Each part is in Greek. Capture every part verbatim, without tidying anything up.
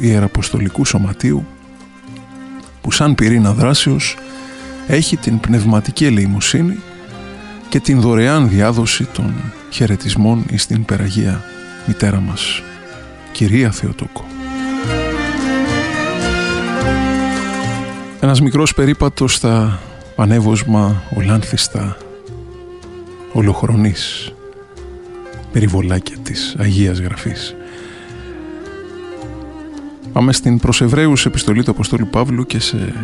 Ιεραποστολικού Σωματείου, που σαν πυρήνα δράσεως έχει την πνευματική ελεημοσύνη και την δωρεάν διάδοση των χαιρετισμών εις την Περαγία Μητέρα μας, Κυρία Θεοτόκο. Ένας μικρός περίπατος στα πανεύωσμα ολάνθιστα ολοχρονής περιβολάκια της Αγίας Γραφής. Πάμε στην προς Εβραίους επιστολή του Αποστόλου Παύλου και σε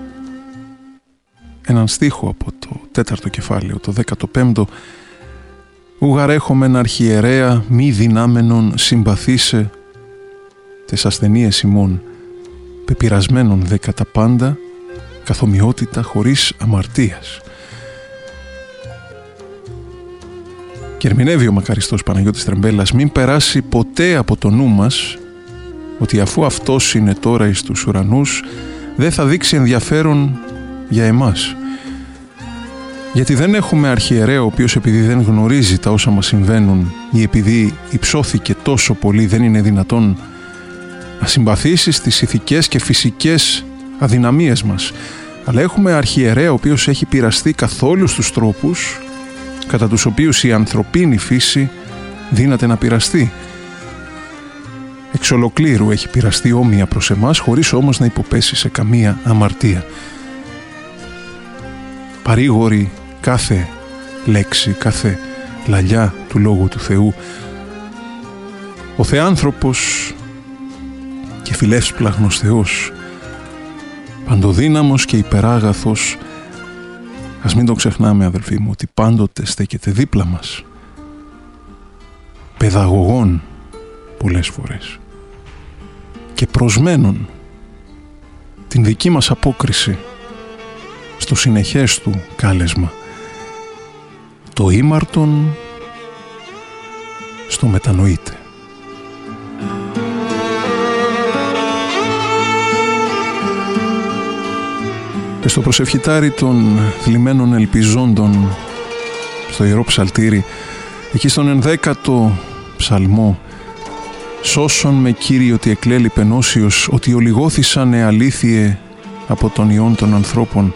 έναν στίχο από το τέταρτο κεφάλαιο, το δέκατο πέμπτο. «Ουγαρ έχομεν αρχιερέα μη δυνάμενον συμπαθήσε τες ασθενείες ημών, πεπειρασμένον δε κατά πάντα, καθομοιότητα χωρίς αμαρτίας». Και ερμηνεύει ο μακαριστός Παναγιώτης Τρεμπέλας, μην περάσει ποτέ από το νου μας ότι αφού αυτός είναι τώρα εις τους ουρανούς, δεν θα δείξει ενδιαφέρον για εμάς. Γιατί δεν έχουμε αρχιερέα ο οποίος επειδή δεν γνωρίζει τα όσα μας συμβαίνουν ή επειδή υψώθηκε τόσο πολύ δεν είναι δυνατόν να συμπαθήσει στις ηθικές και φυσικές αδυναμίες μας. Αλλά έχουμε αρχιερέα ο οποίος έχει πειραστεί καθ' όλους τους τρόπους κατά τους οποίους η ανθρωπίνη φύση δύναται να πειραστεί. Εξ ολοκλήρου έχει πειραστεί όμοια προς εμάς, χωρίς όμως να υποπέσει σε καμία αμαρτία. Παρήγορη κάθε λέξη, κάθε λαλιά του Λόγου του Θεού. Ο Θεάνθρωπος και φιλεύσπλαχνος Θεός, παντοδύναμος και υπεράγαθος, ας μην το ξεχνάμε αδελφοί μου, ότι πάντοτε στέκεται δίπλα μας, παιδαγωγών πολλές φορές και προσμένων την δική μας απόκριση στο συνεχές του κάλεσμα, το ήμαρτον στο μετανοείτε. Και στο προσευχητάρι των θλιμμένων ελπιζόντων, στο Ιερό Ψαλτήρι, εκεί στον ενδέκατο ψαλμό, «Σώσον με Κύριε ότι εκλέλει πενώσιος, ότι ολιγώθησανε αλήθειε από τον ιόν των ανθρώπων.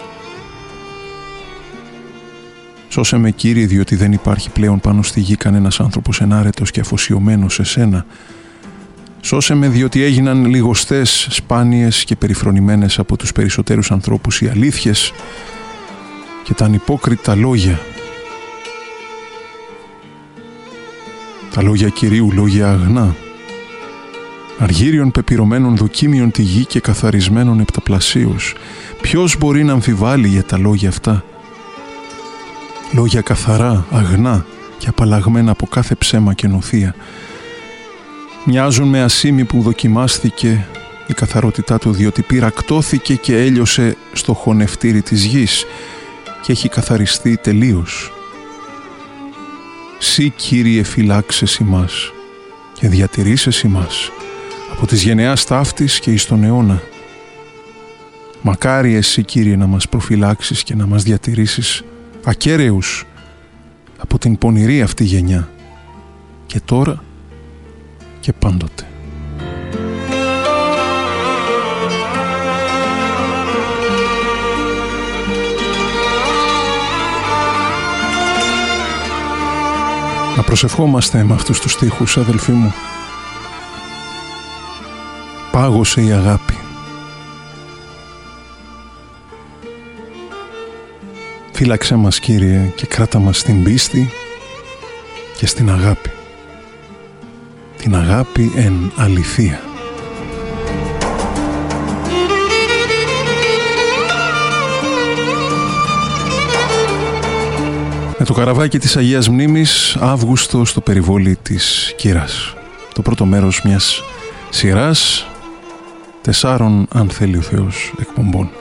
Σώσε με Κύριε διότι δεν υπάρχει πλέον πάνω στη γη κανένας άνθρωπος ενάρετος και αφοσιωμένος σε σένα. Σώσε με διότι έγιναν λιγοστές, σπάνιες και περιφρονημένες από τους περισσότερους ανθρώπους οι αλήθειες και τα ανυπόκριτα λόγια. Τα λόγια Κυρίου, λόγια αγνά, αργύριων πεπυρωμένων δοκίμιων τη γη και καθαρισμένων επταπλασίως. Ποιος μπορεί να αμφιβάλλει για τα λόγια αυτά? Λόγια καθαρά, αγνά και απαλλαγμένα από κάθε ψέμα και νοθεία. Μοιάζουν με ασίμι που δοκιμάστηκε η καθαρότητά του, διότι πυρακτώθηκε και έλειωσε στο χωνευτήρι της γης και έχει καθαριστεί τελείως. Συ Κύριε φυλάξες ημάς και διατηρήσες ημάς από της γενεάς ταύτης και εις τον αιώνα. Μακάρι εσύ Κύριε να μας προφυλάξεις και να μας διατηρήσεις ακέραιους από την πονηρή αυτή γενιά και τώρα και πάντοτε. Να προσευχόμαστε με αυτούς τους στίχους, αδελφοί μου. Πάγωσε η αγάπη. Φύλαξέ μας Κύριε και κράτα μας στην πίστη και στην αγάπη. Την αγάπη εν αληθεία. Με το καραβάκι της Αγίας Μνήμης, Αύγουστο στο περιβόλι της Κύρας. Το πρώτο μέρος μιας σειράς τεσσάρων, αν θέλει ο Θεός, εκπομπών.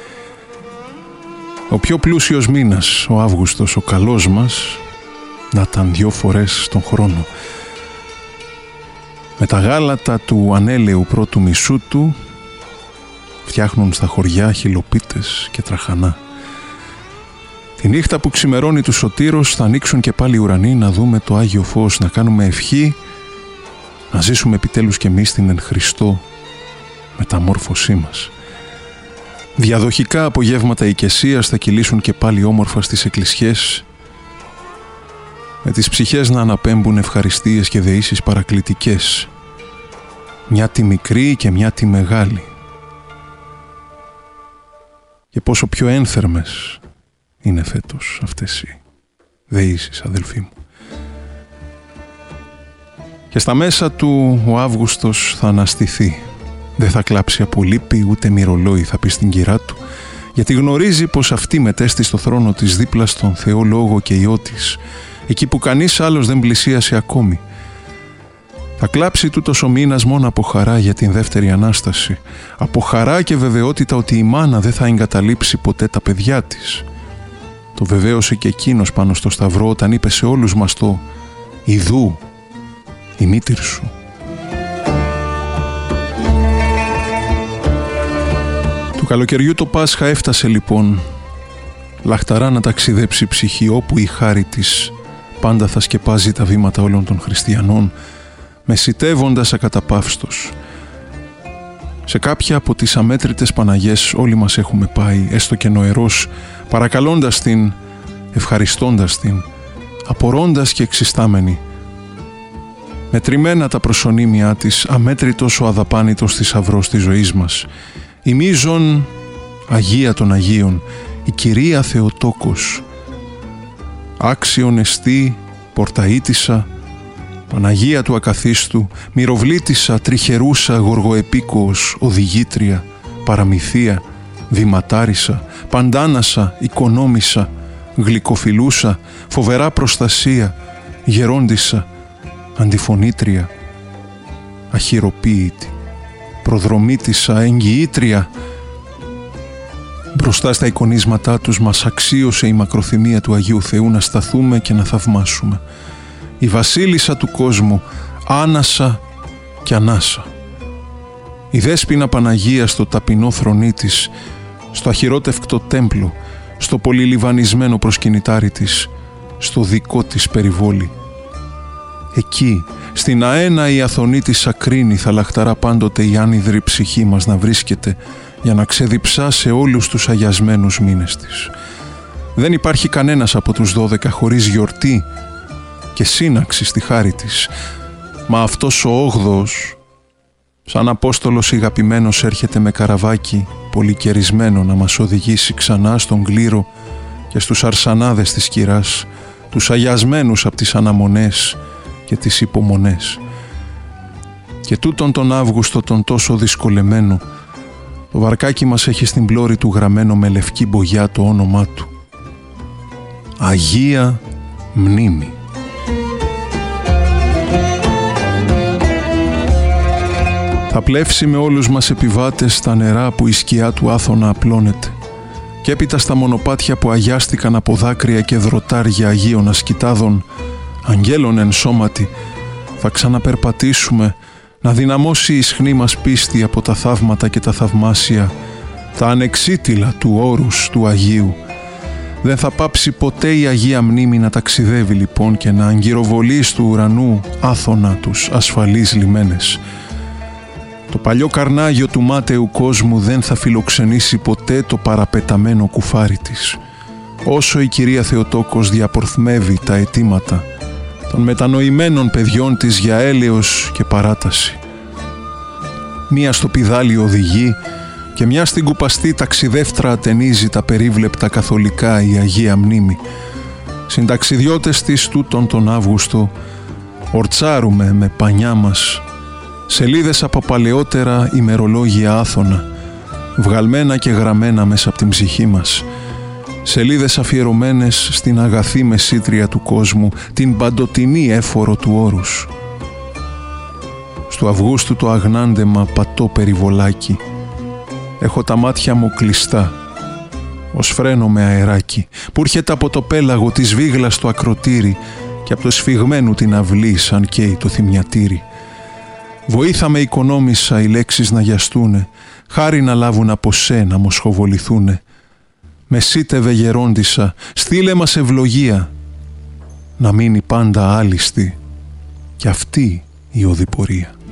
Ο πιο πλούσιος μήνας, ο Αύγουστος, ο καλός μας, να ήταν δυο φορές τον χρόνο. Με τα γάλατα του ανέλαιου πρώτου μισού του φτιάχνουν στα χωριά χιλοπίτες και τραχανά. Τη νύχτα που ξημερώνει του σωτήρος θα ανοίξουν και πάλι οι ουρανοί να δούμε το Άγιο Φως, να κάνουμε ευχή, να ζήσουμε επιτέλους και εμείς την εν Χριστώ μεταμόρφωσή μας. Διαδοχικά απογεύματα οικεσίας θα κυλήσουν και πάλι όμορφα στις εκκλησιές, με τις ψυχές να αναπέμπουν ευχαριστίες και δεήσεις παρακλητικές, μια τη μικρή και μια τη μεγάλη. Και πόσο πιο ένθερμες είναι φέτος αυτές οι δεήσεις, αδελφοί μου. Και στα μέσα του ο Αύγουστος θα αναστηθεί. Δεν θα κλάψει από λύπη, ούτε μυρολόι θα πει στην κυρά του, γιατί γνωρίζει πως αυτή μετέστη στο θρόνο της δίπλα στον Θεό Λόγο και Υιό της, εκεί που κανείς άλλος δεν πλησίασε ακόμη. Θα κλάψει τούτος ο μήνας μόνο από χαρά για την δεύτερη Ανάσταση, από χαρά και βεβαιότητα ότι η μάνα δεν θα εγκαταλείψει ποτέ τα παιδιά της. Το βεβαίωσε και εκείνος πάνω στο σταυρό όταν είπε σε όλους μας το «Ιδού, η μήτηρ σου». Του καλοκαιριού το Πάσχα έφτασε λοιπόν, λαχταρά να ταξιδέψει η ψυχή όπου η χάρη της πάντα θα σκεπάζει τα βήματα όλων των χριστιανών, μεσιτεύοντας ακαταπαύστος. Σε κάποια από τις αμέτρητες Παναγιές όλοι μας έχουμε πάει, έστω και νοερός, παρακαλώντας την, ευχαριστώντας την, απορώντας και εξιστάμενη. Μετρημένα τα προσωνύμια της, αμέτρητος ο αδαπάνητος θησαυρός της ζωής μας. Η μείζων Αγία των Αγίων, η Κυρία Θεοτόκος, άξιον εστί, πορταΐτισσα, Παναγία του Ακαθίστου, μυροβλήτισσα, τριχερούσα, γοργοεπίκοος, οδηγήτρια, παραμυθία, βηματάρισα, παντάνασα, οικονόμησα, γλυκοφιλούσα, φοβερά προστασία, γερόντισσα, αντιφωνήτρια, αχυροποίητη, προδρομήτισσα, εγγυήτρια. Μπροστά στα εικονίσματά τους μας αξίωσε η μακροθυμία του Αγίου Θεού να σταθούμε και να θαυμάσουμε. Η βασίλισσα του κόσμου, άνασα και ανάσα. Η δέσποινα Παναγία στο ταπεινό θρονί της, στο αχυρότευκτο τέμπλο, στο πολυλιβανισμένο προσκυνητάρι της, στο δικό της περιβόλι. Εκεί, στην αένα η αθωνή της ακρίνη, θα λαχταρά πάντοτε η άνυδρη ψυχή μας να βρίσκεται για να ξεδιψά σε όλους τους αγιασμένους μήνες της. Δεν υπάρχει κανένας από τους δώδεκα χωρίς γιορτή και σύναξη στη χάρη της, μα αυτός ο όγδοος, σαν Απόστολος ηγαπημένος, έρχεται με καραβάκι πολυκαιρισμένο να μας οδηγήσει ξανά στον κλήρο και στους αρσανάδες της κυράς, τους αγιασμένους από τις αναμονές και τις υπομονές. Και τούτον τον Αύγουστο τον τόσο δυσκολεμένο, το βαρκάκι μας έχει στην πλώρη του γραμμένο με λευκή μπογιά το όνομά του. Αγία Μνήμη. Θα πλεύσει με όλους μας επιβάτες στα νερά που η σκιά του άθωνα απλώνεται, και έπειτα στα μονοπάτια που αγιάστηκαν από δάκρυα και δροτάρια Αγίων ασκητάδων, αγγέλων εν σώματι, θα ξαναπερπατήσουμε να δυναμώσει η ισχνή μας πίστη από τα θαύματα και τα θαυμάσια, τα ανεξίτηλα του όρους του Αγίου. Δεν θα πάψει ποτέ η Αγία Μνήμη να ταξιδεύει λοιπόν και να αγκυροβολεί του ουρανού άθωνα τους ασφαλείς λιμένες. Το παλιό καρνάγιο του μάταιου κόσμου δεν θα φιλοξενήσει ποτέ το παραπεταμένο κουφάρι της, όσο η Κυρία Θεοτόκος διαπορθμεύει τα αιτήματα των μετανοημένων παιδιών της για έλεος και παράταση. Μία στο πηδάλι οδηγεί και μια στην κουπαστή ταξιδεύτρα ατενίζει τα περίβλεπτα καθολικά η Αγία Μνήμη. Συνταξιδιώτες της τούτον τον Αύγουστο ορτσάρουμε με πανιά μας σελίδες από παλαιότερα ημερολόγια άθωνα, βγαλμένα και γραμμένα μέσα από την ψυχή μας, σελίδες αφιερωμένες στην αγαθή μεσήτρια του κόσμου, την παντοτινή έφορο του όρους. Στου Αυγούστου το αγνάντεμα πατώ περιβολάκι, έχω τα μάτια μου κλειστά, ως φρένο με αεράκι, που έρχεται από το πέλαγο της βίγλας στο ακροτήρι και από το σφιγμένου την αυλή σαν καίει το θυμιατήρι. Βοήθα με οικονόμησα οι λέξεις να γιαστούνε, χάρη να λάβουν από σε να μοσχοβοληθούνε. Μεσίτευε γερόντισσα, στείλε μας ευλογία, να μείνει πάντα άλιστη κι αυτή η οδηπορία.